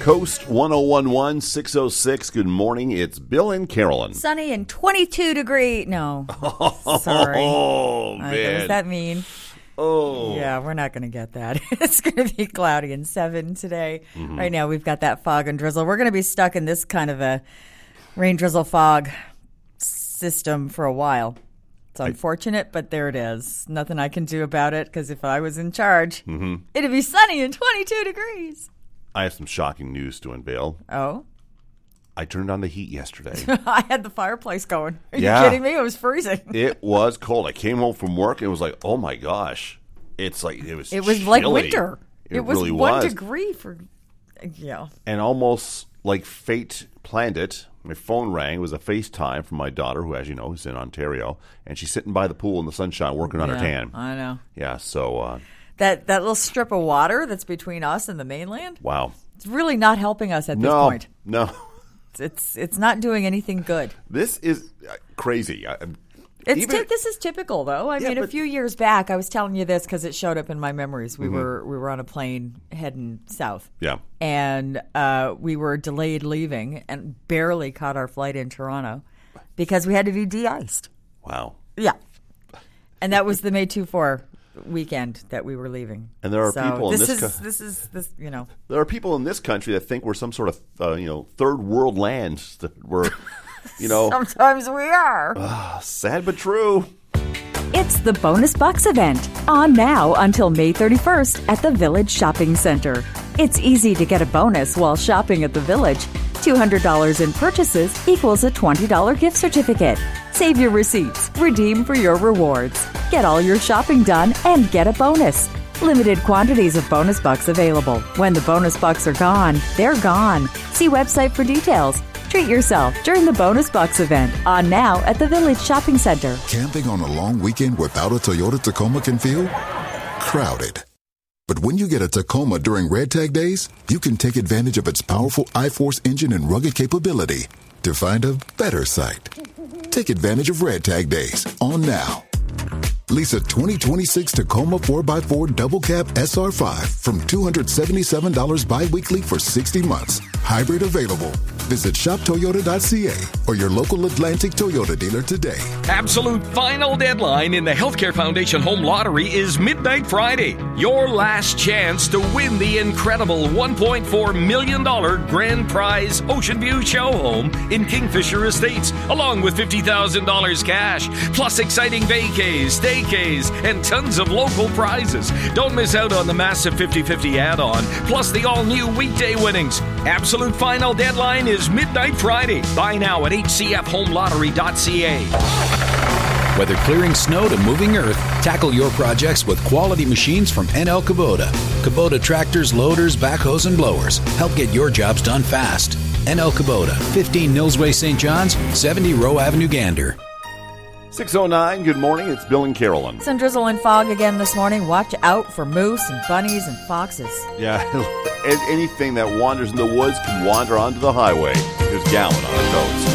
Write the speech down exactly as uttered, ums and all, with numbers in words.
Coast one oh one point one, six oh six. Good morning. It's Bill and Carolyn. Sunny and twenty-two degree. No. Sorry. Oh, man. What does that mean? Oh. Yeah, we're not going to get that. It's going to be cloudy and seven today. Mm-hmm. Right now, we've got that fog and drizzle. We're going to be stuck in this kind of a rain, drizzle, fog system for a while. It's unfortunate, but there it is. Nothing I can do about it, because if I was in charge, mm-hmm. it'd be sunny and twenty-two degrees. I have some shocking news to unveil. Oh? I turned on the heat yesterday. I had the fireplace going. Are yeah. you kidding me? It was freezing. It was cold. I came home from work and it was like, oh my gosh. It's like, it was It was chilly. like winter. It, it was really one was. degree for, yeah. And almost like fate planned it, my phone rang. It was a FaceTime from my daughter, who, as you know, is in Ontario. And she's sitting by the pool in the sunshine working on yeah, her tan. I know. Yeah, so. Uh, that, that little strip of water that's between us and the mainland. Wow. It's really not helping us at no, this point. No, It's it's not doing anything good. This is crazy. I, It's even, t- this is typical, though. I yeah, mean, but, a few years back, I was telling you this because it showed up in my memories. We mm-hmm. were we were on a plane heading south. Yeah, and uh, we were delayed leaving and barely caught our flight in Toronto because we had to be de-iced. Wow. Yeah, and that was the May twenty-fourth weekend that we were leaving. And there are so people in this, this is co- this is this you know there are people in this country that think we're some sort of uh, you know third world land that we're you know sometimes we are. Uh, sad but true. It's the Bonus Bucks event, on now until May thirty-first at the Village Shopping Center. It's easy to get a bonus while shopping at the Village. two hundred dollars in purchases equals a twenty dollars gift certificate. Save your receipts, redeem for your rewards. Get all your shopping done and get a bonus. Limited quantities of Bonus Bucks available. When the Bonus Bucks are gone, they're gone. See website for details. Treat yourself during the Bonus Bucks event, on now at the Village Shopping Center. Camping on a long weekend without a Toyota Tacoma can feel crowded. But when you get a Tacoma during Red Tag Days, you can take advantage of its powerful iForce engine and rugged capability to find a better site. Take advantage of Red Tag Days, on now. Lease a twenty twenty-six Tacoma four by four Double Cab S R five from two hundred seventy-seven dollars bi-weekly for sixty months. Hybrid available. Visit shop toyota dot c a or your local Atlantic Toyota dealer today. Absolute final deadline in the Healthcare Foundation Home Lottery is midnight Friday. Your last chance to win the incredible one point four million dollars grand prize Ocean View show home in Kingfisher Estates, along with fifty thousand dollars cash, plus exciting vacays, staycays, and tons of local prizes. Don't miss out on the massive fifty-fifty add-on, plus the all-new weekday winnings. Absolute final deadline is midnight Friday. Buy now at h c f home lottery dot c a. Whether clearing snow to moving earth, tackle your projects with quality machines from N L Kubota. Kubota tractors, loaders, backhoes, and blowers help get your jobs done fast. N L Kubota, fifteen Nilsway, Saint John's, seventy Rowe Avenue, Gander. six oh nine, good morning. It's Bill and Carolyn. Some drizzle and fog again this morning. Watch out for moose and bunnies and foxes. Yeah, anything that wanders in the woods can wander onto the highway. There's Gowan on the coast.